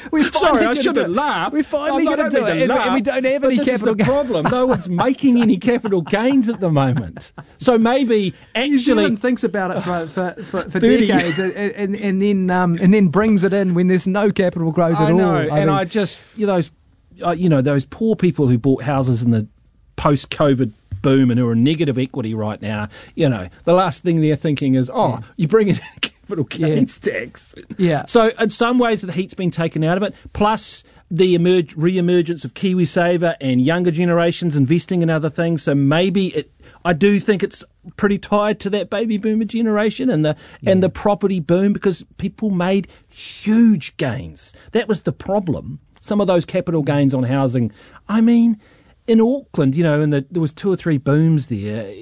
Sorry, I shouldn't laugh. We're finally going to do it, and we don't have any capital gains. This is the problem. No one's making any capital gains at the moment. So maybe New Zealand thinks about it for decades, and then brings it in when there's no capital growth at all. I just those poor people who bought houses in the post-COVID boom and who are negative equity right now. The last thing they're thinking is, you bring in capital gains tax. Yeah. So in some ways the heat's been taken out of it. Plus the re-emergence of KiwiSaver and younger generations investing in other things. So maybe I do think it's pretty tied to that baby boomer generation and the property boom, because people made huge gains. That was the problem. Some of those capital gains on housing. I mean, in Auckland, and there was 2 or 3 booms there.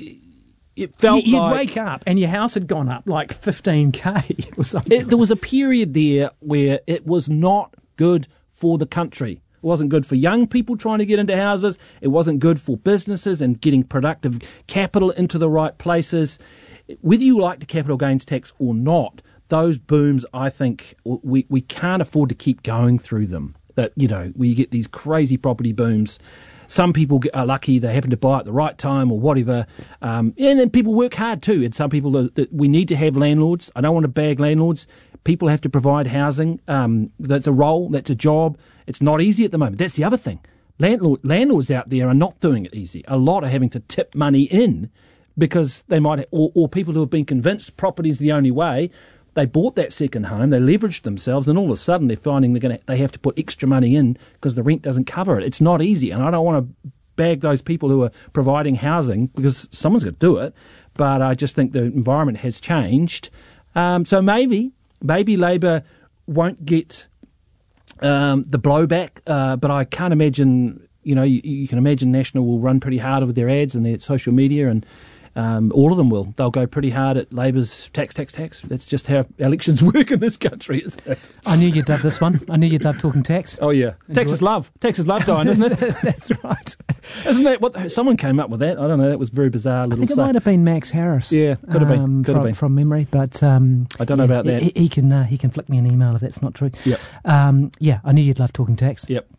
It felt you'd like wake up and your house had gone up like 15k or something. There was a period there where it was not good for the country. It wasn't good for young people trying to get into houses. It wasn't good for businesses and getting productive capital into the right places. Whether you like the capital gains tax or not, those booms, I think, we can't afford to keep going through them. That, where you get these crazy property booms. Some people are lucky, they happen to buy at the right time or whatever. And then people work hard too. And some people, we need to have landlords. I don't want to bag landlords. People have to provide housing. That's a role, that's a job. It's not easy at the moment. That's the other thing. Landlords out there are not doing it easy. A lot are having to tip money in because they might, or people who have been convinced property is the only way. They bought that second home, they leveraged themselves, and all of a sudden they're finding they have to put extra money in because the rent doesn't cover it. It's not easy, and I don't want to bag those people who are providing housing because someone's got to do it, but I just think the environment has changed. So maybe Labor won't get the blowback, but I can't imagine, you can imagine National will run pretty hard with their ads and their social media, and all of them will. They'll go pretty hard at Labor's tax. That's just how elections work in this country, isn't it? I knew you'd love this one. I knew you'd love talking tax. Oh, yeah. Tax is love. Tax is love, Diane, isn't it? That's right. Isn't that what someone came up with that? I don't know. That was very bizarre little stuff. I think it might have been Max Harris. Yeah, could have been. From memory, but I don't know about that. He can flick me an email if that's not true. Yep. I knew you'd love talking tax. Yep.